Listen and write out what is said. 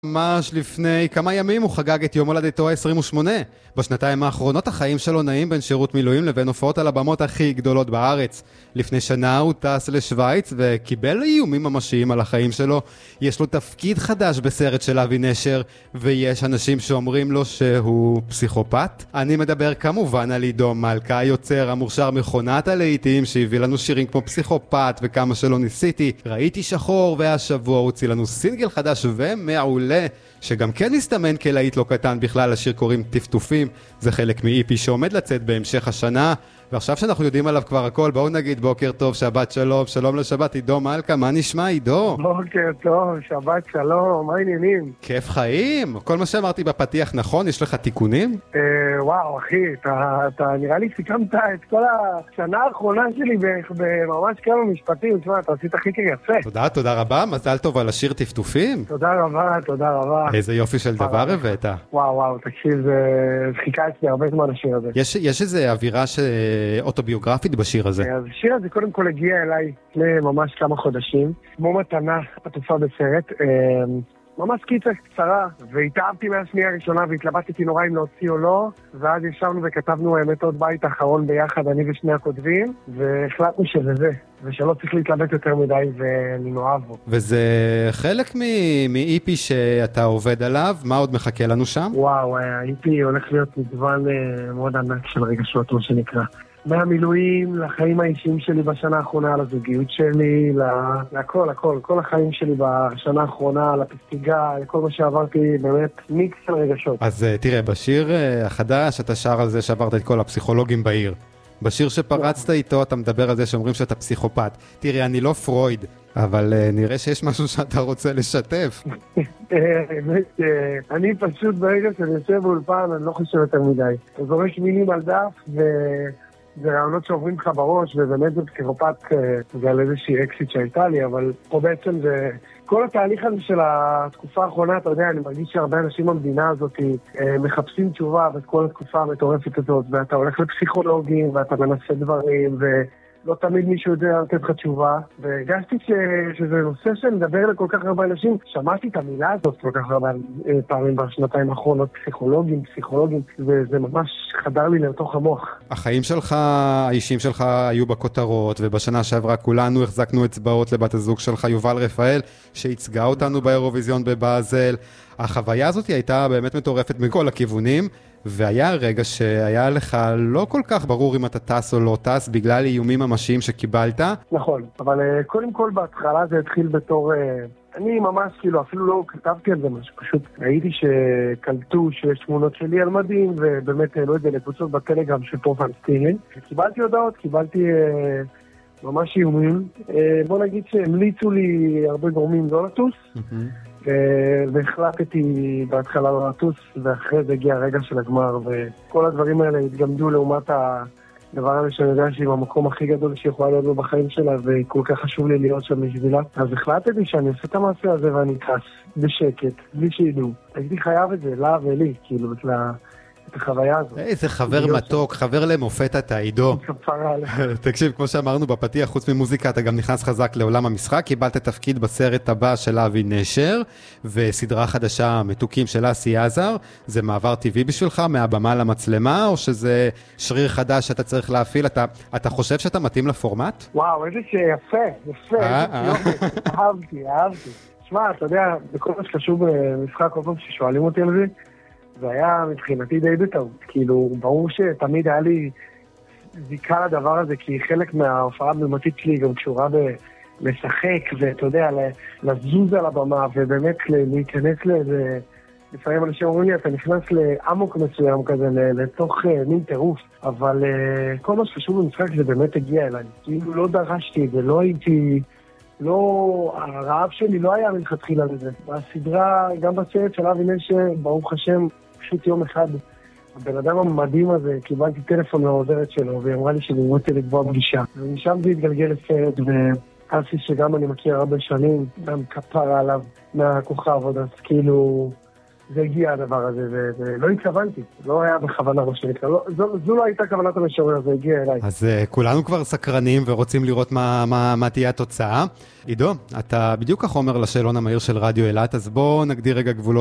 ממש לפני כמה ימים הוא חגג את יום הולדתו ה-28. בשנתיים האחרונות החיים שלו נעים בין שירות מילואים לבין הופעות על הבמות הכי גדולות בארץ. לפני שנה הוא טס לשוויץ וקיבל איומים ממשיים על החיים שלו. יש לו תפקיד חדש בסרט של אבי נשר, ויש אנשים שאומרים לו שהוא פסיכופת. אני מדבר כמובן על עידו מלכה, היוצר המוכשר מכונת הלהיטים שהביא לנו שירים כמו פסיכופת וכמה שלא ניסיתי. ראיתי שחור, והשבוע הוא הוציא לנו סינגל חדש ומעולה שגם כן מסתמן כלהיט לא קטן בכלל. השיר קוראים טפטופים, זה חלק מ-EP שעומד לצאת בהמשך השנה, ועכשיו שאנחנו יודעים עליו כבר הכל, בואו נגיד בוקר טוב, שבת שלום, שלום לשבת, עידו מלכה, מה נשמע עידו? בוקר טוב, שבת שלום, מה העניינים? כיף חיים, כל מה שאמרתי בפתיח נכון, יש לך תיקונים? וואו אחי, אתה נראה לי סיכמת את כל השנה האחרונה שלי בממש כמה משפטים, תשמע, אתה עשית חיקר יפה. תודה רבה, מזל טוב על השיר טפטופים. תודה רבה. איזה יופי של דבר הבאת. וואו, תקשיב, זה חיכה אצלי הרבה זמן השיר הזה. יש איזה אווירה אוטוביוגרפית בשיר הזה? אז השיר הזה קודם כל הגיע אליי לממש כמה חודשים, כמו מתנה עטופה בסרט, ממש קיצה קצרה, והתאהבתי מהשנייה הראשונה והתלבטתי נורא אם להוציא או לא, ואז ישבנו וכתבנו האמת עוד בית אחרון ביחד, אני ושני הכותבים, והחלטנו שזה זה, ושלא צריך להתלבט יותר מדי ואני נאהב בו. וזה חלק מ-EP שאתה עובד עליו, מה עוד מחכה לנו שם? וואו, ה-EP הולך להיות מגוון מאוד ענק של רגשות, מה שנקרא. מהמילואים, לחיים האישיים שלי בשנה האחרונה, לזוגיות שלי, לכל, כל החיים שלי בשנה האחרונה, לפסטיגה, לכל מה שעברתי, באמת מיקס של רגשות. אז תראה, בשיר החדש אתה שר על זה שעברת את כל הפסיכולוגים בעיר. בשיר שפרצת איתו אתה מדבר על זה שאומרים שאתה פסיכופת. תראה, אני לא פרויד, אבל נראה שיש משהו שאתה רוצה לשתף. אני פשוט ברגע שאני יושב באולפן, אני לא חושב יותר מדי. אתה זורק מילים על דף זה רעיונות שעוברים לך בראש, ובאמת זה פסיכופת, זה על איזושהי אקסיט שהייתה לי, אבל פה בעצם זה כל התהליך הזה של התקופה האחרונה, אתה יודע, אני מרגיש שהרבה אנשים במדינה הזאת מחפשים תשובה בכל התקופה המטורפת הזאת, ואתה הולך לפסיכולוגים, ואתה מנסה דברים, ולא תמיד מישהו יודע לתת לך תשובה, והרגשתי שזה נושא שנדבר לכל כך הרבה אנשים, שמעתי את המילה הזאת כל כך הרבה פעמים בשנתיים האחרונות, פסיכולוגים, וזה ממש חדר לי לתוך המוח. החיים שלך, האישיים שלך היו בכותרות, ובשנה שעברה כולנו החזקנו אצבעות לבת הזוג שלך, יובל רפאל, שהצגה אותנו באירוויזיון בבאזל. החוויה הזאת הייתה באמת מטורפת מכל הכיוונים, והיה רגע שהיה לך לא כל כך ברור אם אתה טס או לא טס, בגלל איומים ממשיים שקיבלת. נכון, אבל קודם כל בהתחלה זה התחיל בתור... אני ממש כאילו אפילו לא כתבתי על זה משהו, פשוט ראיתי שקלטו שיש תמונות שלי על מדים, ובאמת העלו את זה לקבוצות בטלגרם של פרופנסטינים. קיבלתי הודעות, קיבלתי ממש איומים. בוא נגיד שהמליצו לי הרבה גורמים לא לטוס, והחלטתי בהתחלה לא לטוס, ואחרי זה הגיע הרגע של הגמר, וכל הדברים האלה התגמדו לעומת הדבר הזה שאני יודע שהיא במקום הכי גדול שיכולה להיות לו בחיים שלה, וכל כך חשוב לי להיות שם בשבילה. אז החלטתי שאני עושה את המעשה הזה ואני טס בשקט, בלי שידעו. הייתי חייב את זה, לה ולי, כאילו, את החוויה הזאת. איזה חבר מתוק, חבר למופת אתה, עידו. תקשיב, כמו שאמרנו בפתיח, חוץ ממוזיקה, אתה גם נכנס חזק לעולם המשחק, קיבלת תפקיד בסרט הבא של אבי נשר, וסדרה חדשה, מתוקים של אסי עזר. זה מעבר טבעי בשבילך, מהבמה למצלמה, או שזה שריר חדש שאתה צריך להפעיל? אתה חושב שאתה מתאים לפורמט? וואו, איזה שיפה, אהבתי. שמע, אתה יודע, בכל מה שקשור במשחק, כל פעם ששואלים אותי על זה, זה היה מבחינתי די בטעות, כאילו ברור שתמיד היה לי זיקה לדבר הזה, כי חלק מההופעה הבמתית שלי גם קשורה לשחק, ואתה יודע, לזוז על הבמה, ובאמת להיכנס לאיזה, לפעמים אנשים אומרים לי, אתה נכנס לעמוק מסוים כזה, לתוך מין טירוף, אבל כל מה שקשור במשחק זה באמת הגיע אליי, כאילו לא דרשתי ולא הייתי... לא, הרעב שלי לא היה מלכתחילה לזה. בסדרה, גם בסרט של אבי נשר, ברוך השם, פשוט יום אחד, הבן אדם המדהים הזה, קיבלתי טלפון מהעוזרת שלו, והיא אמרה לי שאני רוצה לקבוע פגישה. ומשם זה התגלגל לסרט, ואסי שגם אני מכיר הרבה שנים, גם כפרה עליו מהכוכב, אז כאילו, זה הגיע הדבר הזה, ולא התכוונתי, לא היה בכוונה ראש שנקרא, זו לא הייתה כוונת המשורר, זה הגיע אליי. אז כולנו כבר סקרנים ורוצים לראות מה תהיה התוצאה. עידו, אתה בדיוק החומר לשאלון המהיר של רדיו אילת, אז בוא נגדיר רגע גבולות.